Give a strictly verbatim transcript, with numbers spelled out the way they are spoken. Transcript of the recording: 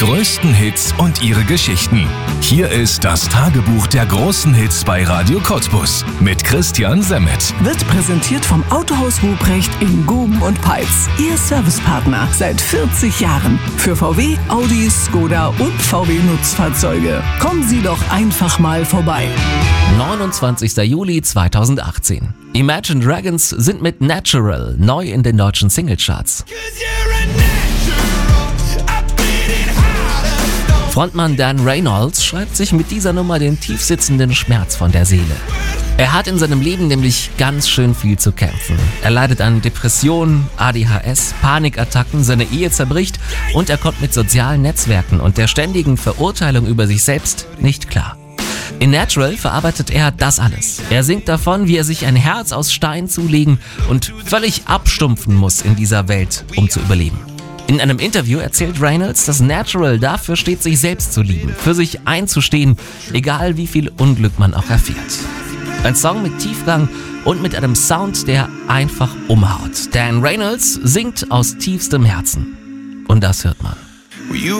größten Hits und ihre Geschichten. Hier ist das Tagebuch der großen Hits bei Radio Cottbus mit Christian Semmet. Wird präsentiert vom Autohaus Ruprecht in Guben und Peitz. Ihr Servicepartner seit vierzig Jahren. Für V W, Audi, Skoda und V W Nutzfahrzeuge. Kommen Sie doch einfach mal vorbei. neunundzwanzigster Juli zweitausendachtzehn. Imagine Dragons sind mit Natural neu in den deutschen Singlecharts. Frontmann Dan Reynolds schreibt sich mit dieser Nummer den tiefsitzenden Schmerz von der Seele. Er hat in seinem Leben nämlich ganz schön viel zu kämpfen. Er leidet an Depressionen, A D H S, Panikattacken, seine Ehe zerbricht und er kommt mit sozialen Netzwerken und der ständigen Verurteilung über sich selbst nicht klar. In Natural verarbeitet er das alles. Er singt davon, wie er sich ein Herz aus Stein zulegen und völlig abstumpfen muss in dieser Welt, um zu überleben. In einem Interview erzählt Reynolds, dass Natural dafür steht, sich selbst zu lieben, für sich einzustehen, egal wie viel Unglück man auch erfährt. Ein Song mit Tiefgang und mit einem Sound, der einfach umhaut. Dan Reynolds singt aus tiefstem Herzen. Und das hört man. You